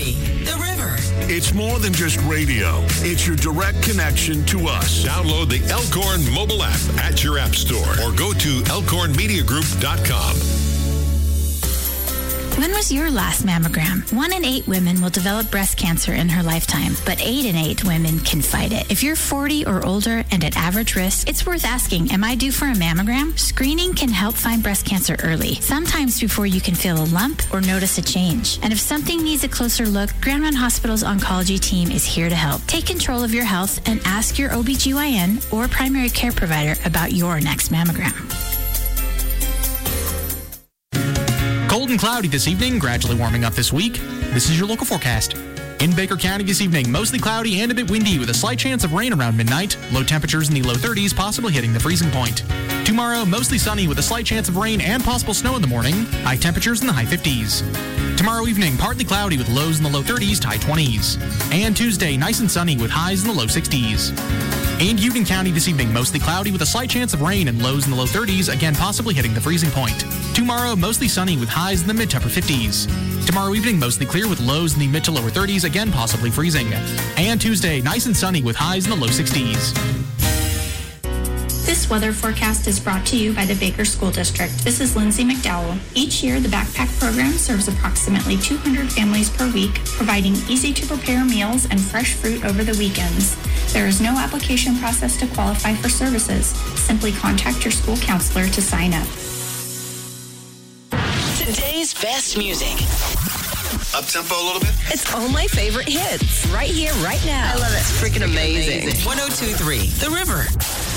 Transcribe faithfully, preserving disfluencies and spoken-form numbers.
three, The River. It's more than just radio. It's your direct connection to us. Download the Elkhorn mobile app at your app store or go to elkhorn media group dot com. When was your last mammogram? One in eight women will develop breast cancer in her lifetime, but eight in eight women can fight it. If you're forty or older and at average risk, it's worth asking, am I due for a mammogram? Screening can help find breast cancer early, sometimes before you can feel a lump or notice a change. And if something needs a closer look, Grand Run Hospital's oncology team is here to help. Take control of your health and ask your O B G Y N or primary care provider about your next mammogram. Cold and cloudy this evening, gradually warming up this week. This is your local forecast. In Baker County this evening, mostly cloudy and a bit windy with a slight chance of rain around midnight. Low temperatures in the low thirties, possibly hitting the freezing point. Tomorrow, mostly sunny with a slight chance of rain and possible snow in the morning. High temperatures in the high fifties. Tomorrow evening, partly cloudy with lows in the low thirties to high twenties. And Tuesday, nice and sunny with highs in the low sixties. In Union County this evening, mostly cloudy with a slight chance of rain and lows in the low thirties, again possibly hitting the freezing point. Tomorrow, mostly sunny with highs in the mid to upper fifties. Tomorrow evening, mostly clear with lows in the mid to lower thirties, again possibly freezing. And Tuesday, nice and sunny with highs in the low sixties. This weather forecast is brought to you by the Baker School District. This is Lindsay McDowell. Each year, the Backpack Program serves approximately two hundred families per week, providing easy-to-prepare meals and fresh fruit over the weekends. There is no application process to qualify for services. Simply contact your school counselor to sign up. Today's best music. Up-tempo a little bit? It's all my favorite hits. Right here, right now. I love it. It's freaking amazing. one oh two point three, The River.